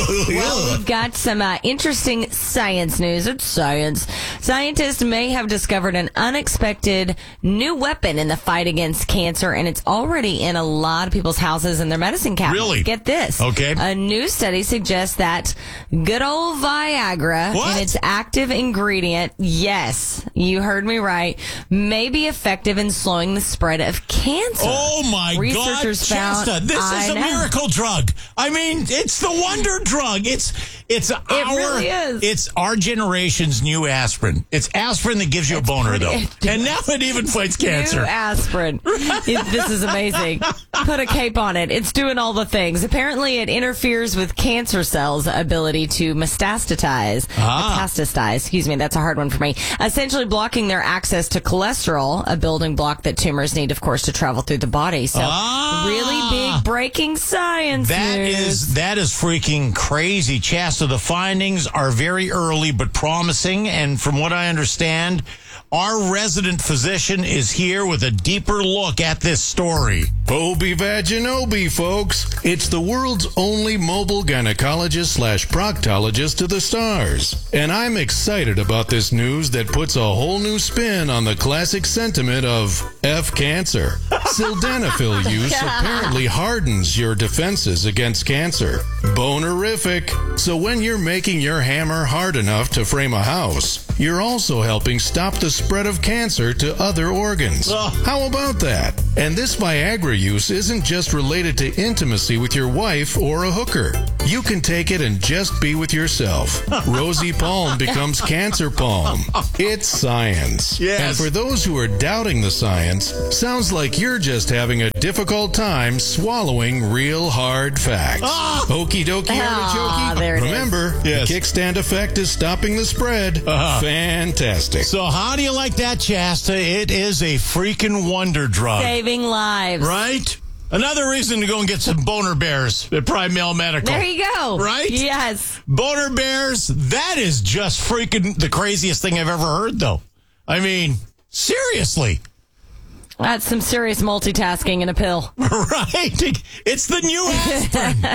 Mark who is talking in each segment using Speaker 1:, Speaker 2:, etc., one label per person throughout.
Speaker 1: Well, we've got some interesting science news. It's science. Scientists may have discovered an unexpected new weapon in the fight against cancer, and it's already in a lot of people's houses and their medicine cabinets.
Speaker 2: Really?
Speaker 1: Get this.
Speaker 2: Okay.
Speaker 1: A new study suggests that good old Viagra
Speaker 2: What?
Speaker 1: and its active ingredient, yes, you heard me right, may be effective in slowing the spread of cancer.
Speaker 2: Oh, my
Speaker 1: Researchers
Speaker 2: God,
Speaker 1: found,
Speaker 2: Shasta, this is a miracle drug. I mean, it's the wonder drug.
Speaker 1: really is.
Speaker 2: It's our generation's new aspirin. It's aspirin that gives you a boner, though. And now it even fights cancer.
Speaker 1: New aspirin. This is amazing. Put a cape on it. It's doing all the things. Apparently, it interferes with cancer cells' ability to metastasize. Excuse me, that's a hard one for me. Essentially blocking their access to cholesterol, a building block that tumors need, of course, to travel through the body. So, really big breaking science news.
Speaker 2: That is freaking crazy, Chasta. The findings are very early but promising, and from what I understand, our resident physician is here with a deeper look at this story.
Speaker 3: Obie Vaginobi, folks. It's the world's only mobile gynecologist/proctologist to the stars. And I'm excited about this news that puts a whole new spin on the classic sentiment of F cancer. Sildenafil use apparently hardens your defenses against cancer. Bonerific. So when you're making your hammer hard enough to frame a house, you're also helping stop the spread of cancer to other organs. How about that? And this Viagra use isn't just related to intimacy with your wife or a hooker. You can take it and just be with yourself. Rosy palm becomes cancer palm. It's science.
Speaker 2: Yes.
Speaker 3: And for those who are doubting the science, sounds like you're just having a difficult time swallowing real hard facts. Okie dokie artichoke.
Speaker 1: There it is.
Speaker 3: Remember,
Speaker 2: Yes.
Speaker 3: the kickstand effect is stopping the spread. Fantastic.
Speaker 2: So how do you like that, Chasta? It is a freaking wonder drug.
Speaker 1: Saving lives.
Speaker 2: Right? Another reason to go and get some boner bears at Prime Male Medical.
Speaker 1: There you go.
Speaker 2: Right?
Speaker 1: Yes.
Speaker 2: Boner bears, that is just freaking the craziest thing I've ever heard, though. I mean, seriously.
Speaker 1: That's some serious multitasking in a pill.
Speaker 2: Right? It's the new aspirin.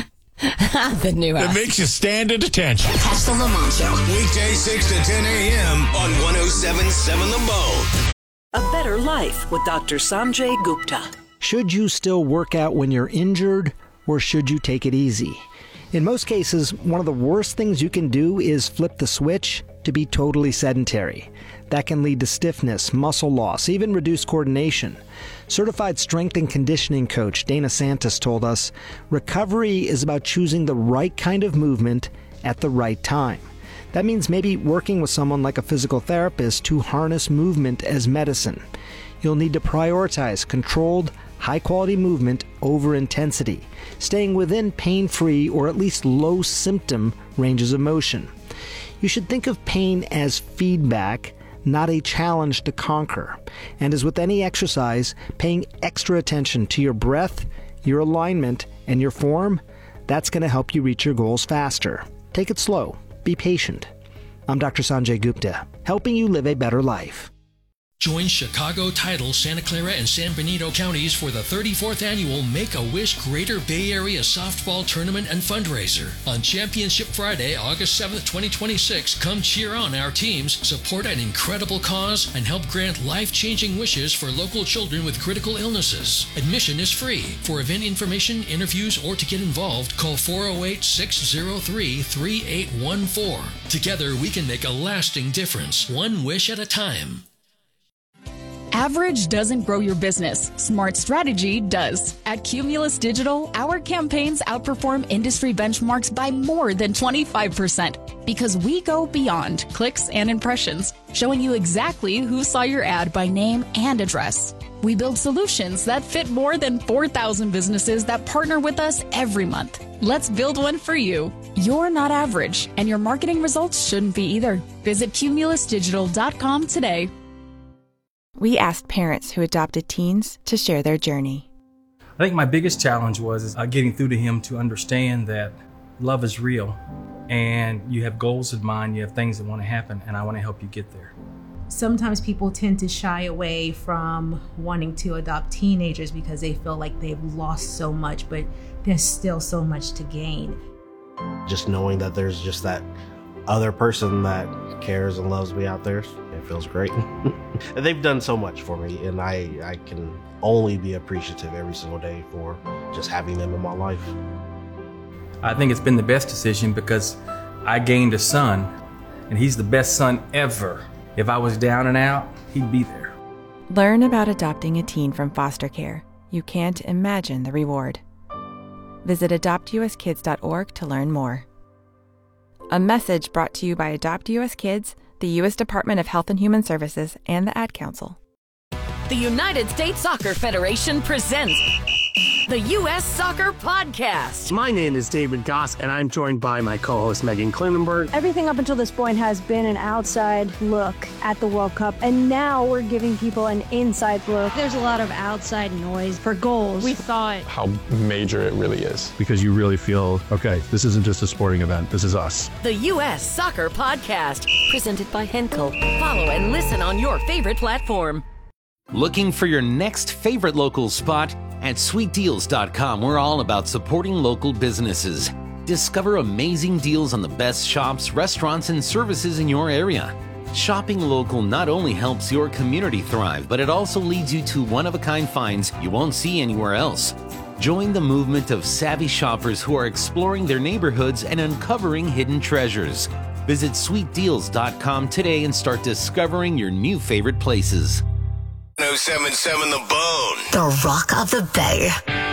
Speaker 1: The new
Speaker 2: It
Speaker 1: aspirin.
Speaker 2: makes you stand at attention.
Speaker 4: Catch the Lamont Show.
Speaker 5: Weekday 6 to 10 a.m. on 107.7 The Bone.
Speaker 6: A Better Life with Dr. Sanjay Gupta.
Speaker 7: Should you still work out when you're injured, or should you take it easy? In most cases, one of the worst things you can do is flip the switch to be totally sedentary. That can lead to stiffness, muscle loss, even reduced coordination. Certified strength and conditioning coach Dana Santos told us, recovery is about choosing the right kind of movement at the right time. That means maybe working with someone like a physical therapist to harness movement as medicine. You'll need to prioritize controlled, high-quality movement over intensity, staying within pain-free or at least low-symptom ranges of motion. You should think of pain as feedback, not a challenge to conquer. And as with any exercise, paying extra attention to your breath, your alignment, and your form, that's going to help you reach your goals faster. Take it slow. Be patient. I'm Dr. Sanjay Gupta, helping you live a better life.
Speaker 8: Join Chicago, Tidal, Santa Clara, and San Benito counties for the 34th annual Make-A-Wish Greater Bay Area Softball Tournament and Fundraiser. On Championship Friday, August 7th, 2026, come cheer on our teams, support an incredible cause, and help grant life-changing wishes for local children with critical illnesses. Admission is free. For event information, interviews, or to get involved, call 408-603-3814. Together, we can make a lasting difference, one wish at a time.
Speaker 9: Average doesn't grow your business. Smart strategy does. At Cumulus Digital, our campaigns outperform industry benchmarks by more than 25% because we go beyond clicks and impressions, showing you exactly who saw your ad by name and address. We build solutions that fit more than 4,000 businesses that partner with us every month. Let's build one for you. You're not average, and your marketing results shouldn't be either. Visit cumulusdigital.com today.
Speaker 10: We asked parents who adopted teens to share their journey.
Speaker 11: I think my biggest challenge was getting through to him to understand that love is real and you have goals in mind, you have things that want to happen, and I want to help you get there.
Speaker 12: Sometimes people tend to shy away from wanting to adopt teenagers because they feel like they've lost so much, but there's still so much to gain.
Speaker 4: Just knowing that there's just that other person that cares and loves me out there, it feels great. They've done so much for me, and I can only be appreciative every single day for just having them in my life.
Speaker 11: I think it's been the best decision because I gained a son, and he's the best son ever. If I was down and out, he'd be there.
Speaker 10: Learn about adopting a teen from foster care. You can't imagine the reward. Visit adoptuskids.org to learn more. A message brought to you by Adopt US Kids, the U.S. Department of Health and Human Services, and the Ad Council.
Speaker 13: The United States Soccer Federation presents the U.S. Soccer Podcast.
Speaker 14: My name is David Goss, and I'm joined by my co-host Megan Klinenberg.
Speaker 15: Everything up until this point has been an outside look at the World Cup, and now we're giving people an inside look.
Speaker 16: There's a lot of outside noise for goals.
Speaker 17: We thought
Speaker 18: how major it really is.
Speaker 19: Because you really feel, okay, this isn't just a sporting event, this is us.
Speaker 13: The U.S. Soccer Podcast, presented by Henkel. Follow and listen on your favorite platform.
Speaker 20: Looking for your next favorite local spot? At sweetdeals.com, we're all about supporting local businesses. Discover amazing deals on the best shops, restaurants, and services in your area. Shopping local not only helps your community thrive, but it also leads you to one-of-a-kind finds you won't see anywhere else. Join the movement of savvy shoppers who are exploring their neighborhoods and uncovering hidden treasures. Visit sweetdeals.com today and start discovering your new favorite places.
Speaker 5: 1077 The Bone.
Speaker 13: The Rock of the Bay.